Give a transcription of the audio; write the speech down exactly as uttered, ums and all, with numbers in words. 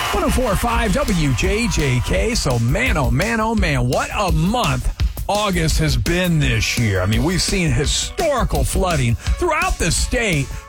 one oh four point five W J J K. So, man, oh, man, oh, man, what a month August has been this year. I mean, we've seen historical flooding throughout the state.